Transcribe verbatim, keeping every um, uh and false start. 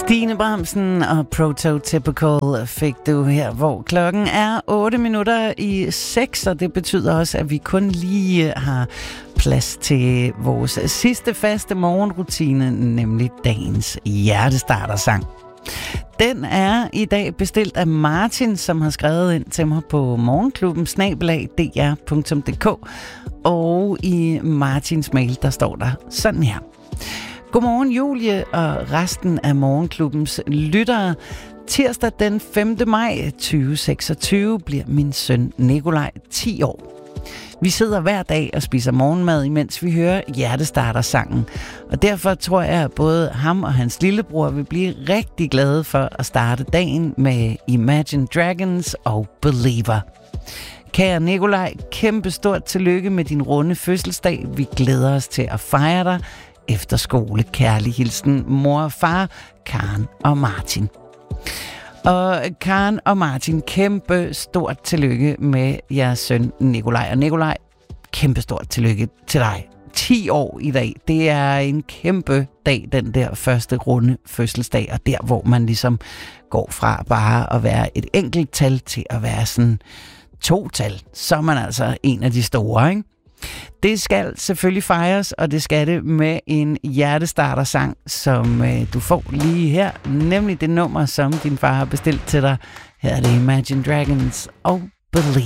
Stine Bramsen og Prototypical fik du her, hvor klokken er otte minutter i seks, og det betyder også, at vi kun lige har plads til vores sidste faste morgenrutine, nemlig dagens hjertestartersang. Den er i dag bestilt af Martin, som har skrevet ind til mig på morgenklubben snabel-a d r punktum d k, og i Martins mail, der står der sådan her. Godmorgen Julie og resten af morgenklubbens lyttere. Tirsdag den femte maj tyve seksogtyve bliver min søn Nikolaj ti år. Vi sidder hver dag og spiser morgenmad, imens vi hører hjertestartersangen. Og derfor tror jeg, at både ham og hans lillebror vil blive rigtig glade for at starte dagen med Imagine Dragons og Believer. Kære Nikolaj, kæmpe stort tillykke med din runde fødselsdag. Vi glæder os til at fejre dig. Efter skole, kærlig hilsen, mor og far, Karen og Martin. Og Karen og Martin, kæmpe stort tillykke med jeres søn Nikolaj. Og Nikolaj, kæmpe stort tillykke til dig. ti år i dag, det er en kæmpe dag, den der første runde fødselsdag, og der, hvor man ligesom går fra bare at være et enkelt tal til at være sådan to tal, så er man altså en af de store, ikke? Det skal selvfølgelig fejres, og det skal det med en hjertestartersang, som øh, du får lige her, nemlig det nummer, som din far har bestilt til dig. Her er det Imagine Dragons og Believe.